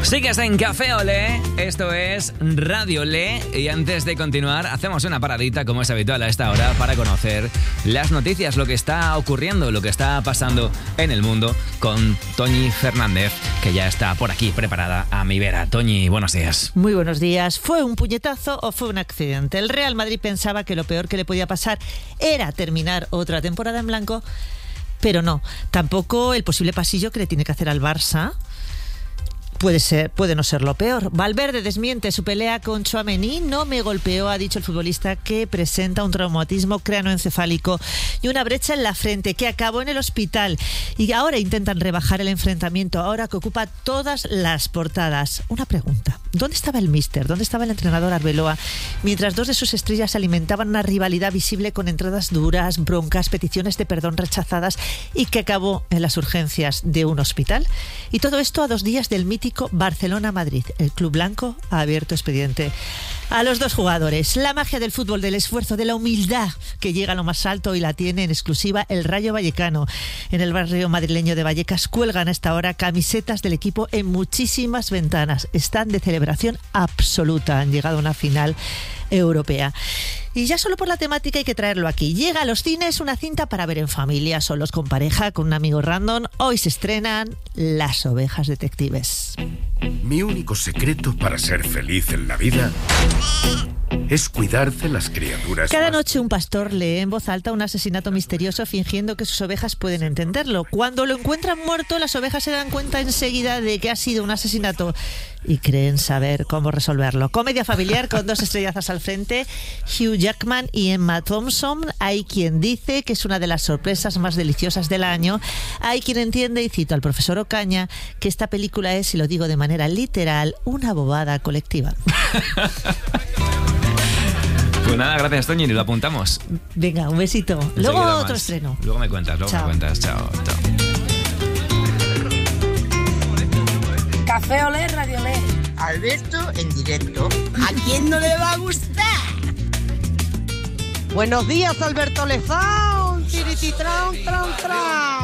Sigues en Café Olé, esto es Radio Olé, y antes de continuar hacemos una paradita como es habitual a esta hora para conocer las noticias, lo que está ocurriendo, lo que está pasando en el mundo con Toñi Fernández, que ya está por aquí preparada a mi vera. Toñi, buenos días. Muy buenos días. ¿Fue un puñetazo o fue un accidente? El Real Madrid pensaba que lo peor que le podía pasar era terminar otra temporada en blanco, pero no. Tampoco el posible pasillo que le tiene que hacer al Barça puede no ser lo peor. Valverde desmiente su pelea con Tchouaméni. No me golpeó, ha dicho el futbolista, que presenta un traumatismo cráneoencefálico y una brecha en la frente que acabó en el hospital. Y ahora intentan rebajar el enfrentamiento, ahora que ocupa todas las portadas. Una pregunta: ¿dónde estaba el míster? ¿Dónde estaba el entrenador Arbeloa? Mientras dos de sus estrellas alimentaban una rivalidad visible con entradas duras, broncas, peticiones de perdón rechazadas y que acabó en las urgencias de un hospital. Y todo esto a 2 días del mítico Barcelona-Madrid. El club blanco ha abierto expediente a los dos jugadores. La magia del fútbol, del esfuerzo, de la humildad que llega a lo más alto, y la tiene en exclusiva el Rayo Vallecano. En el barrio madrileño de Vallecas cuelgan a esta hora camisetas del equipo en muchísimas ventanas. Están de celebración absoluta. Han llegado a una final europea. Y ya solo por la temática hay que traerlo aquí. Llega a los cines una cinta para ver en familia, solos, con pareja, con un amigo random. Hoy se estrenan Las ovejas detectives. Mi único secreto para ser feliz en la vida es cuidar de las criaturas. Cada noche un pastor lee en voz alta un asesinato misterioso fingiendo que sus ovejas pueden entenderlo. Cuando lo encuentran muerto, las ovejas se dan cuenta enseguida de que ha sido un asesinato y creen saber cómo resolverlo. Comedia familiar con 2 estrellazas al frente, Hugh Jackman y Emma Thompson. Hay quien dice que es una de las sorpresas más deliciosas del año. Hay quien entiende, y cito al profesor Ocaña, que esta película es, y lo digo de manera literal, una bobada colectiva. Pues nada, gracias, Toñi, lo apuntamos. Venga, un besito. Luego otro estreno. Luego me cuentas, Chao. Chao. Café Olé, Radio Olé. Alberto en directo. ¿A quién no le va a gustar? Buenos días, Alberto Lezón. Tirititran, tran, tran.